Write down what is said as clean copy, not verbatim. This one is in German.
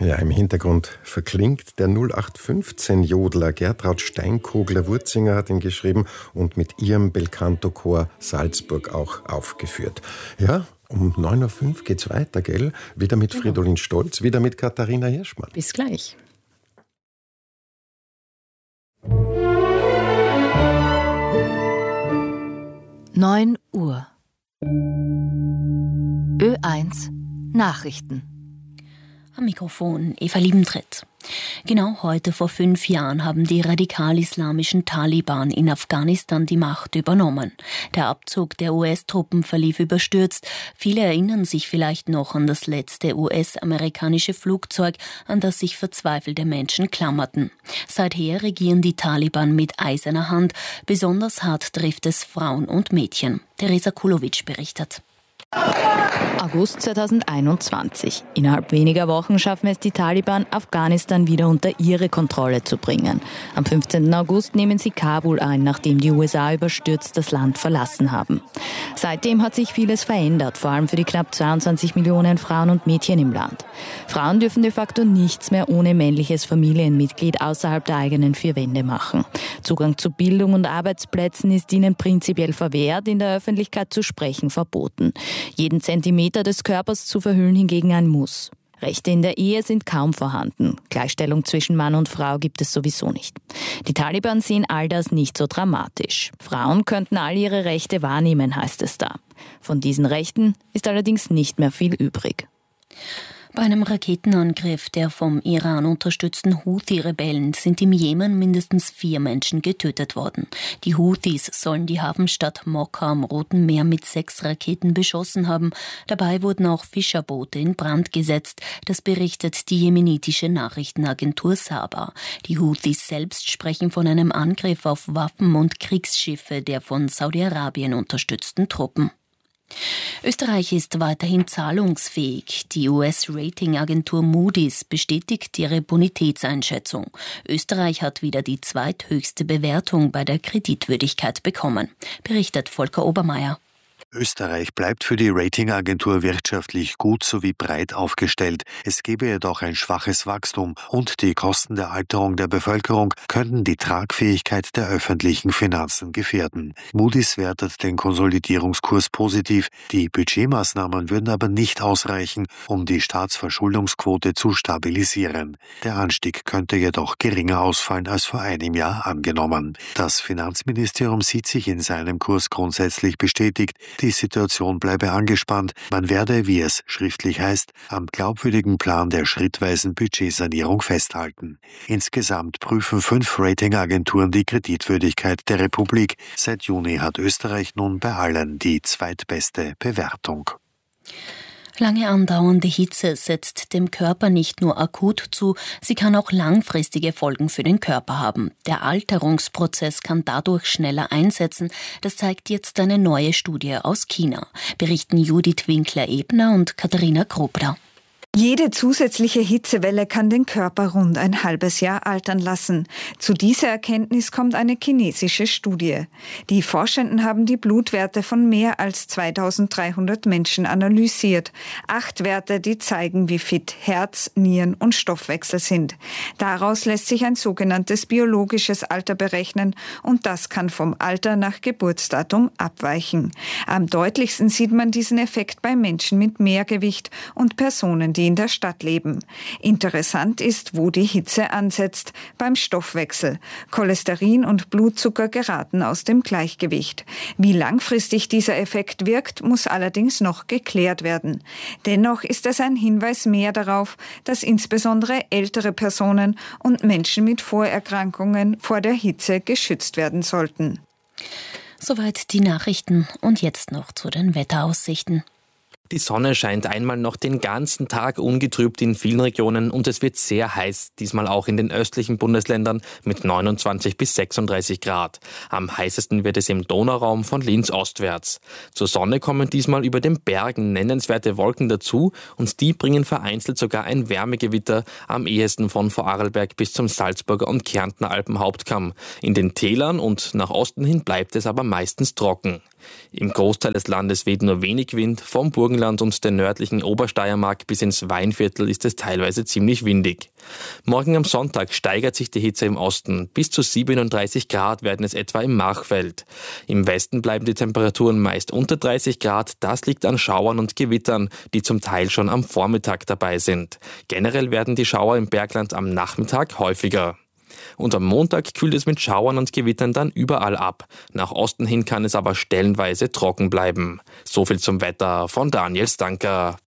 Ja, im Hintergrund verklingt der 0815-Jodler Gertraud Steinkogler-Wurzinger hat ihn geschrieben und mit ihrem Belcanto-Chor Salzburg auch aufgeführt. Ja, um 9.05 Uhr geht's weiter, gell? Wieder mit Fridolin Stolz, wieder mit Katharina Hirschmann. Bis gleich. Neun Uhr. Ö1 Nachrichten. Am Mikrofon Eva Liebentritt. Genau heute vor 5 Jahren haben die radikal-islamischen Taliban in Afghanistan die Macht übernommen. Der Abzug der US-Truppen verlief überstürzt. Viele erinnern sich vielleicht noch an das letzte US-amerikanische Flugzeug, an das sich verzweifelte Menschen klammerten. Seither regieren die Taliban mit eiserner Hand. Besonders hart trifft es Frauen und Mädchen. Teresa Kulovic berichtet. August 2021. Innerhalb weniger Wochen schaffen es die Taliban, Afghanistan wieder unter ihre Kontrolle zu bringen. Am 15. August nehmen sie Kabul ein, nachdem die USA überstürzt das Land verlassen haben. Seitdem hat sich vieles verändert, vor allem für die knapp 22 Millionen Frauen und Mädchen im Land. Frauen dürfen de facto nichts mehr ohne männliches Familienmitglied außerhalb der eigenen 4 Wände machen. Zugang zu Bildung und Arbeitsplätzen ist ihnen prinzipiell verwehrt, in der Öffentlichkeit zu sprechen verboten. Jeden Zentimeter des Körpers zu verhüllen hingegen ein Muss. Rechte in der Ehe sind kaum vorhanden. Gleichstellung zwischen Mann und Frau gibt es sowieso nicht. Die Taliban sehen all das nicht so dramatisch. Frauen könnten all ihre Rechte wahrnehmen, heißt es da. Von diesen Rechten ist allerdings nicht mehr viel übrig. Bei einem Raketenangriff der vom Iran unterstützten Houthi-Rebellen sind im Jemen mindestens 4 Menschen getötet worden. Die Houthis sollen die Hafenstadt Mokka am Roten Meer mit 6 Raketen beschossen haben. Dabei wurden auch Fischerboote in Brand gesetzt. Das berichtet die jemenitische Nachrichtenagentur Saba. Die Houthis selbst sprechen von einem Angriff auf Waffen- und Kriegsschiffe der von Saudi-Arabien unterstützten Truppen. Österreich ist weiterhin zahlungsfähig. Die US-Ratingagentur Moody's bestätigt ihre Bonitätseinschätzung. Österreich hat wieder die zweithöchste Bewertung bei der Kreditwürdigkeit bekommen, berichtet Volker Obermeier. Österreich bleibt für die Ratingagentur wirtschaftlich gut sowie breit aufgestellt. Es gebe jedoch ein schwaches Wachstum und die Kosten der Alterung der Bevölkerung könnten die Tragfähigkeit der öffentlichen Finanzen gefährden. Moody's wertet den Konsolidierungskurs positiv. Die Budgetmaßnahmen würden aber nicht ausreichen, um die Staatsverschuldungsquote zu stabilisieren. Der Anstieg könnte jedoch geringer ausfallen als vor einem Jahr angenommen. Das Finanzministerium sieht sich in seinem Kurs grundsätzlich bestätigt. Die Situation bleibe angespannt. Man werde, wie es schriftlich heißt, am glaubwürdigen Plan der schrittweisen Budgetsanierung festhalten. Insgesamt prüfen 5 Ratingagenturen die Kreditwürdigkeit der Republik. Seit Juni hat Österreich nun bei allen die zweitbeste Bewertung. Lange andauernde Hitze setzt dem Körper nicht nur akut zu, sie kann auch langfristige Folgen für den Körper haben. Der Alterungsprozess kann dadurch schneller einsetzen. Das zeigt jetzt eine neue Studie aus China, berichten Judith Winkler-Ebner und Katharina Grobda. Jede zusätzliche Hitzewelle kann den Körper rund ein halbes Jahr altern lassen. Zu dieser Erkenntnis kommt eine chinesische Studie. Die Forschenden haben die Blutwerte von mehr als 2300 Menschen analysiert. 8 Werte, die zeigen, wie fit Herz, Nieren und Stoffwechsel sind. Daraus lässt sich ein sogenanntes biologisches Alter berechnen und das kann vom Alter nach Geburtsdatum abweichen. Am deutlichsten sieht man diesen Effekt bei Menschen mit Mehrgewicht und Personen, die in der Stadt leben. Interessant ist, wo die Hitze ansetzt, beim Stoffwechsel. Cholesterin und Blutzucker geraten aus dem Gleichgewicht. Wie langfristig dieser Effekt wirkt, muss allerdings noch geklärt werden. Dennoch ist es ein Hinweis mehr darauf, dass insbesondere ältere Personen und Menschen mit Vorerkrankungen vor der Hitze geschützt werden sollten. Soweit die Nachrichten und jetzt noch zu den Wetteraussichten. Die Sonne scheint einmal noch den ganzen Tag ungetrübt in vielen Regionen und es wird sehr heiß, diesmal auch in den östlichen Bundesländern mit 29 bis 36 Grad. Am heißesten wird es im Donauraum von Linz ostwärts. Zur Sonne kommen diesmal über den Bergen nennenswerte Wolken dazu und die bringen vereinzelt sogar ein Wärmegewitter, am ehesten von Vorarlberg bis zum Salzburger und Kärntner Alpenhauptkamm. In den Tälern und nach Osten hin bleibt es aber meistens trocken. Im Großteil des Landes weht nur wenig Wind. Vom Burgenland und der nördlichen Obersteiermark bis ins Weinviertel ist es teilweise ziemlich windig. Morgen am Sonntag steigert sich die Hitze im Osten. Bis zu 37 Grad werden es etwa im Machfeld. Im Westen bleiben die Temperaturen meist unter 30 Grad. Das liegt an Schauern und Gewittern, die zum Teil schon am Vormittag dabei sind. Generell werden die Schauer im Bergland am Nachmittag häufiger. Und am Montag kühlt es mit Schauern und Gewittern dann überall ab. Nach Osten hin kann es aber stellenweise trocken bleiben. So viel zum Wetter von Daniel Stanker.